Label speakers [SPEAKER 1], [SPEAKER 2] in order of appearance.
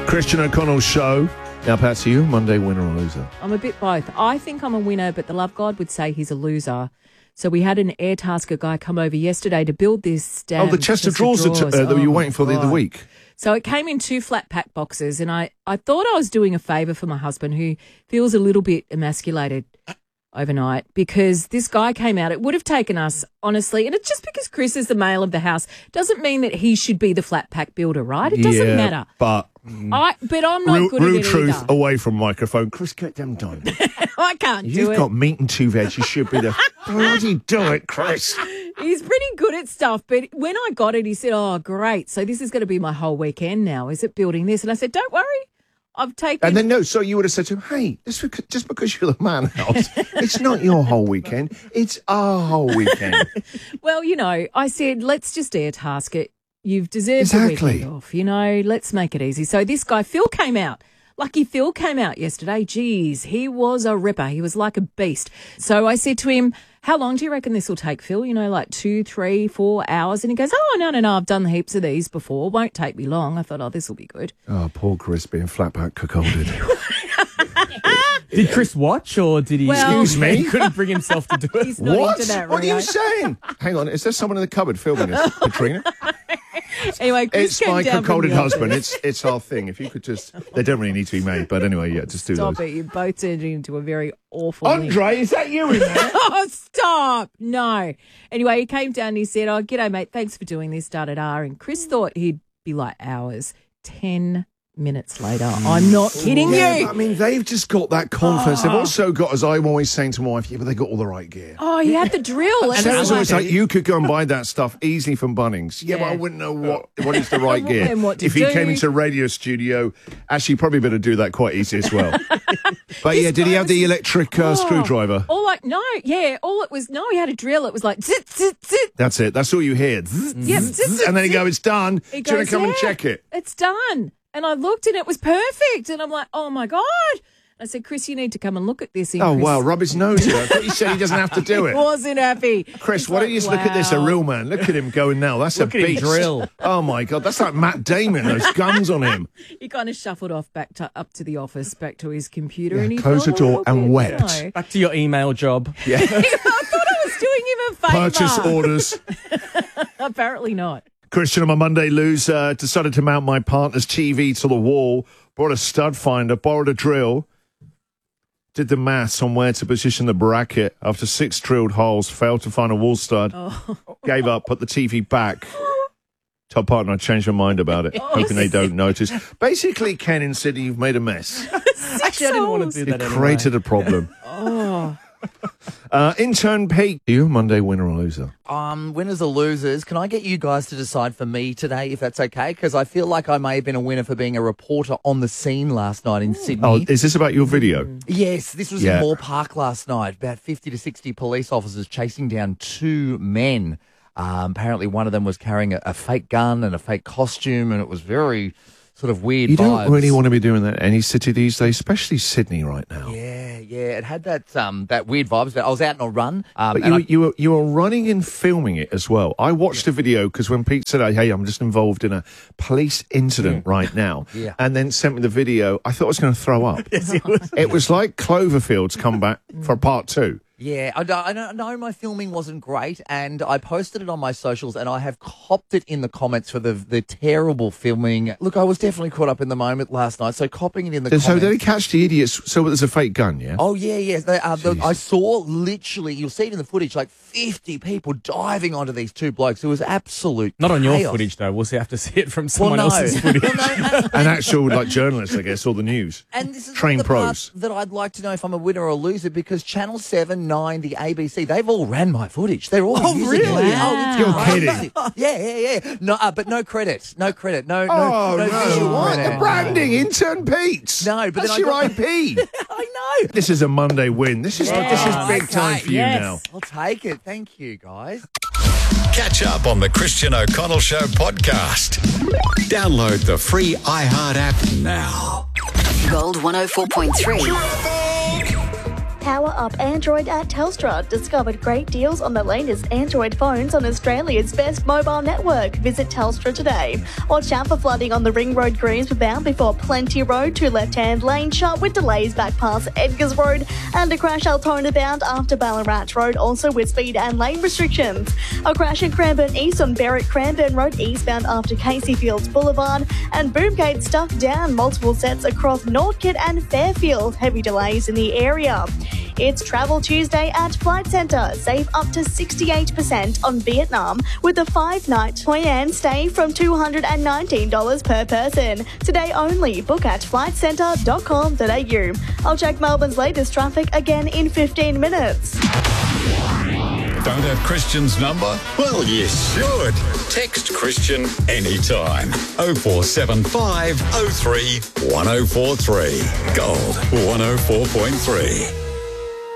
[SPEAKER 1] Christian O'Connell Show. Now, Patsy, you Monday winner or loser?
[SPEAKER 2] I'm a bit both. I think I'm a winner, but the love god would say he's a loser. So we had an Airtasker guy come over yesterday to build this damn
[SPEAKER 1] the chest of drawers that you were waiting for the other week.
[SPEAKER 2] So it came in 2 flat pack boxes, and I thought I was doing a favour for my husband, who feels a little bit emasculated overnight, because this guy came out. It would have taken us, honestly, and it's just because Chris is the male of the house doesn't mean that he should be the flat pack builder, right? It doesn't matter.
[SPEAKER 1] But
[SPEAKER 2] I'm not good at
[SPEAKER 1] real
[SPEAKER 2] it
[SPEAKER 1] truth
[SPEAKER 2] either.
[SPEAKER 1] away from microphone. Chris, get them done.
[SPEAKER 2] I can't do it.
[SPEAKER 1] You've got meat and 2 veg. You should be the bloody do it, Chris.
[SPEAKER 2] He's pretty good at stuff, but when I got it, he said, "Oh, great. So this is going to be my whole weekend now. Is it building this?" And I said, "Don't worry. I've taken..."
[SPEAKER 1] And then, so you would have said to him, "Hey, just because you're the man house, it's not your whole weekend. It's our whole weekend."
[SPEAKER 2] Well, I said, let's just Airtask it. You've deserved the weekend off, let's make it easy. So this guy, Phil, came out. Lucky Phil came out yesterday. Geez, he was a ripper. He was like a beast. So I said to him, "How long do you reckon this will take, Phil? Like 2, 3, 4 hours?" And he goes, "Oh, no, I've done heaps of these before. Won't take me long." I thought, this will be good.
[SPEAKER 1] Oh, poor Chris being flat back cuckolded.
[SPEAKER 3] Did Chris watch, or did he?
[SPEAKER 2] Well,
[SPEAKER 1] excuse me?
[SPEAKER 3] He couldn't bring himself to do it.
[SPEAKER 2] He's not
[SPEAKER 1] What?
[SPEAKER 2] into that,
[SPEAKER 1] What are
[SPEAKER 2] Rio.
[SPEAKER 1] you saying? Hang on, is there someone in the cupboard filming this, Katrina?
[SPEAKER 2] Anyway, Chris
[SPEAKER 1] It's
[SPEAKER 2] came
[SPEAKER 1] my
[SPEAKER 2] down from
[SPEAKER 1] cuckolded
[SPEAKER 2] the office.
[SPEAKER 1] husband. It's our thing. If you could just... They don't really need to be made, but anyway, yeah, just do
[SPEAKER 2] Stop
[SPEAKER 1] those.
[SPEAKER 2] it. You both turned into a very awful link.
[SPEAKER 1] Andre, is that you in there?
[SPEAKER 2] Oh, stop. No. Anyway, he came down and he said, "Oh, g'day, mate. Thanks for doing this, da-da-da." And Chris thought he'd be like hours. 10 minutes later. I'm not kidding you.
[SPEAKER 1] I mean, they've just got that confidence. They've also got, as I'm always saying to my wife, but they got all the right gear.
[SPEAKER 2] Oh, he had the drill. And
[SPEAKER 1] Sarah's
[SPEAKER 2] it's
[SPEAKER 1] always like, you could go and buy that stuff easily from Bunnings. Yeah, but I wouldn't know what is the right gear.
[SPEAKER 2] And what to
[SPEAKER 1] if he
[SPEAKER 2] do.
[SPEAKER 1] came into a radio studio, actually, probably better do that quite easy as well. But yeah, did he have the electric screwdriver?
[SPEAKER 2] All it was, he had a drill. It was like, zit, zit, zit.
[SPEAKER 1] That's it. That's all you hear. Zzz,
[SPEAKER 2] Yep,
[SPEAKER 1] zzz,
[SPEAKER 2] zit,
[SPEAKER 1] zzz,
[SPEAKER 2] zit,
[SPEAKER 1] and then he
[SPEAKER 2] zit.
[SPEAKER 1] goes, "It's done.
[SPEAKER 2] He
[SPEAKER 1] Do you want
[SPEAKER 2] goes,
[SPEAKER 1] to come and
[SPEAKER 2] "Yeah,
[SPEAKER 1] check it?"
[SPEAKER 2] It's done. And I looked and it was perfect. And I'm like, oh, my God. I said, "Chris, you need to come and look at this." And
[SPEAKER 1] Oh,
[SPEAKER 2] Chris
[SPEAKER 1] wow, rub his nose in. I thought you said he doesn't have to do it.
[SPEAKER 2] wasn't happy.
[SPEAKER 1] Chris,
[SPEAKER 2] He's
[SPEAKER 1] why don't
[SPEAKER 2] like,
[SPEAKER 1] you just look at this, a
[SPEAKER 2] wow.
[SPEAKER 1] real man? Look at him going now. That's
[SPEAKER 3] Look
[SPEAKER 1] a
[SPEAKER 3] at him
[SPEAKER 1] beast.
[SPEAKER 3] drill.
[SPEAKER 1] Oh, my God. That's like Matt Damon, those guns on him.
[SPEAKER 2] He kind of shuffled off up to the office, back to his computer. and he
[SPEAKER 1] closed the
[SPEAKER 2] felt a
[SPEAKER 1] door
[SPEAKER 2] little
[SPEAKER 1] and
[SPEAKER 2] bit,
[SPEAKER 1] wept.
[SPEAKER 3] Back to your email job.
[SPEAKER 1] Yeah.
[SPEAKER 2] I thought I was doing him a favour.
[SPEAKER 1] Purchase orders.
[SPEAKER 2] Apparently not.
[SPEAKER 1] Christian, on my Monday lose, decided to mount my partner's TV to the wall, brought a stud finder, borrowed a drill, did the maths on where to position the bracket. After 6 drilled holes, failed to find a wall stud, gave up, put the TV back. Tell partner I changed my mind about it, hoping they don't notice. Basically, Ken in Sydney, you've made a mess.
[SPEAKER 3] Actually, I didn't want to do
[SPEAKER 1] It
[SPEAKER 3] that anyway.
[SPEAKER 1] created a problem. Intern Pete, you Monday winner or loser?
[SPEAKER 4] Winners or losers, can I get you guys to decide for me today, if that's okay? Because I feel like I may have been a winner for being a reporter on the scene last night in Sydney.
[SPEAKER 1] Oh, is this about your video?
[SPEAKER 4] Yes, this was in Moore Park last night. About 50 to 60 police officers chasing down 2 men. Apparently one of them was carrying a fake gun and a fake costume, and it was very sort of weird
[SPEAKER 1] You
[SPEAKER 4] vibes.
[SPEAKER 1] don't really want to be doing that in any city these days, especially Sydney right now.
[SPEAKER 4] Yeah, it had that weird vibes. But I was out on a run.
[SPEAKER 1] But you were running and filming it as well. I watched the video because when Pete said, "Hey, I'm just involved in a police incident right now," and then sent me the video, I thought I was going to throw up.
[SPEAKER 3] Yes, it was.
[SPEAKER 1] It was like Cloverfield's come back for part 2.
[SPEAKER 4] Yeah, I know my filming wasn't great, and I posted it on my socials, and I have copped it in the comments for the terrible filming. Look, I was definitely caught up in the moment last night, so copping it in the comments.
[SPEAKER 1] So did he catch the idiots? So there's a fake gun, yeah?
[SPEAKER 4] Oh, yeah. I saw literally, you'll see it in the footage, like 50 people diving onto these 2 blokes. It was absolute
[SPEAKER 3] Not on your
[SPEAKER 4] chaos.
[SPEAKER 3] footage, though. We'll have to see it from someone
[SPEAKER 4] Well, no.
[SPEAKER 3] else's footage.
[SPEAKER 4] Well, no,
[SPEAKER 1] An actual journalist, I guess, or the news.
[SPEAKER 4] And this is
[SPEAKER 1] Trained
[SPEAKER 4] the part
[SPEAKER 1] pros.
[SPEAKER 4] that I'd like to know if I'm a winner or a loser, because Channel 7, 9, the ABC, they've all ran my footage. They're all using
[SPEAKER 3] really?
[SPEAKER 4] it.
[SPEAKER 2] Wow.
[SPEAKER 4] It's
[SPEAKER 1] You're
[SPEAKER 4] crazy.
[SPEAKER 1] kidding.
[SPEAKER 4] Yeah. No, but no credit. No credit. No
[SPEAKER 1] Oh,
[SPEAKER 4] visual
[SPEAKER 1] what?
[SPEAKER 4] credit.
[SPEAKER 1] The branding, intern Pete.
[SPEAKER 4] No, but
[SPEAKER 1] that's
[SPEAKER 4] then I
[SPEAKER 1] your
[SPEAKER 4] got-
[SPEAKER 1] IP.
[SPEAKER 4] I know.
[SPEAKER 1] This is a Monday win. This is big time for you
[SPEAKER 2] yes.
[SPEAKER 1] now.
[SPEAKER 4] I'll take it. Thank you, guys.
[SPEAKER 5] Catch up on the Christian O'Connell Show podcast. Download the free iHeart app now.
[SPEAKER 6] Gold 104.3.
[SPEAKER 7] Power
[SPEAKER 6] Power Up Android at Telstra. Discover great deals on the latest Android phones on Australia's best mobile network. Visit Telstra today. Watch out for flooding on the Ring Road Grimsby-bound before Plenty Road to left-hand lane shut with delays back past Edgars Road, and a crash Altona-bound after Ballarat Road, also with speed and lane restrictions. A crash in Cranbourne East on Berwick-Cranbourne Road eastbound after Casey Fields Boulevard, and Boomgate stuck down multiple sets across Northcote and Fairfield. Heavy delays in the area. It's Travel Tuesday at Flight Centre. Save up to 68% on Vietnam with a 5-night Hoi An stay from $219 per person. Today only. Book at flightcentre.com.au. I'll check Melbourne's latest traffic again in 15 minutes.
[SPEAKER 5] Don't have Christian's number? Well, you should. Text Christian anytime. 0475 03 1043. Gold 104.3.